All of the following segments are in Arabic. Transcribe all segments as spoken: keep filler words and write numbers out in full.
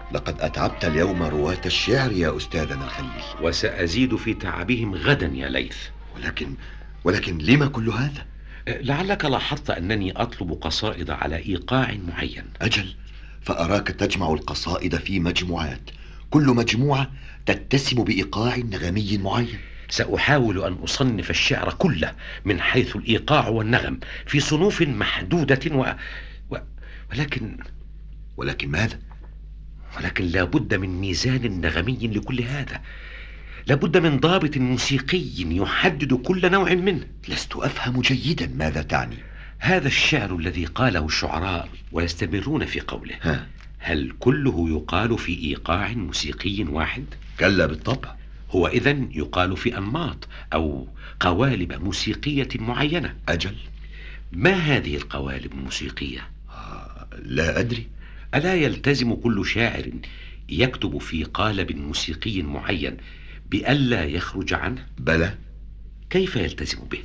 لقد أتعبت اليوم رواة الشعر يا أستاذنا الخليل، وسأزيد في تعبهم غدا يا ليث. ولكن ولكن لما كل هذا؟ لعلك لاحظت أنني أطلب قصائد على إيقاع معين. أجل، فأراك تجمع القصائد في مجموعات، كل مجموعة تتسم بإيقاع نغمي معين. سأحاول أن أصنف الشعر كله من حيث الإيقاع والنغم في صنوف محدودة و... و... ولكن ولكن ماذا؟ ولكن لا بد من ميزان نغمي لكل هذا، لا بد من ضابط موسيقي يحدد كل نوع منه. لست أفهم جيدا ماذا تعني. هذا الشعر الذي قاله الشعراء ويستمرون في قوله، ها؟ هل كله يقال في إيقاع موسيقي واحد؟ كلا بالطبع. هو إذن يقال في أنماط أو قوالب موسيقية معينة. أجل، ما هذه القوالب الموسيقية؟ آه لا أدري. ألا يلتزم كل شاعر يكتب في قالب موسيقي معين بألا يخرج عنه؟ بلى. كيف يلتزم به؟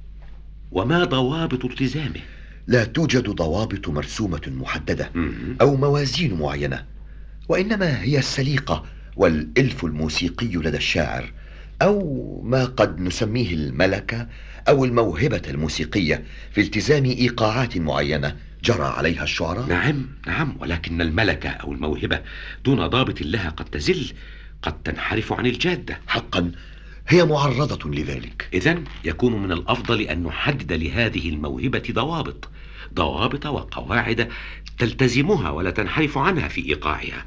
وما ضوابط التزامه؟ لا توجد ضوابط مرسومة محددة م- أو موازين معينة، وإنما هي السليقة والإلف الموسيقي لدى الشاعر، أو ما قد نسميه الملكة أو الموهبة الموسيقية في التزام إيقاعات معينة جرى عليها الشعراء. نعم نعم، ولكن الملكة أو الموهبة دون ضابط لها قد تزل، قد تنحرف عن الجادة. حقا هي معرضة لذلك. إذن يكون من الأفضل أن نحدد لهذه الموهبة ضوابط ضوابط وقواعد تلتزمها ولا تنحرف عنها في إيقاعها.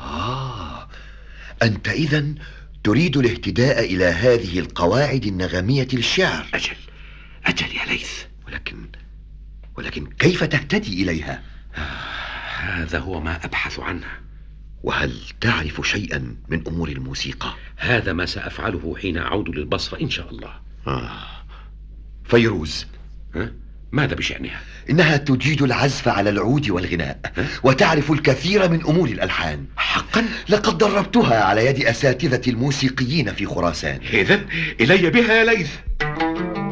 آه أنت إذن تريد الاهتداء إلى هذه القواعد النغمية للشعر. أجل أجل يا ليث. ولكن ولكن كيف تهتدي إليها؟ آه هذا هو ما أبحث عنه. وهل تعرف شيئا من أمور الموسيقى؟ هذا ما سأفعله حين أعود للبصرة إن شاء الله. آه. فيروز، ها؟ ماذا بشأنها؟ إنها تجيد العزف على العود والغناء، ها؟ وتعرف الكثير من أمور الألحان. حقا؟ لقد دربتها على يد أساتذة الموسيقيين في خراسان. إذن إلي بها يا ليث.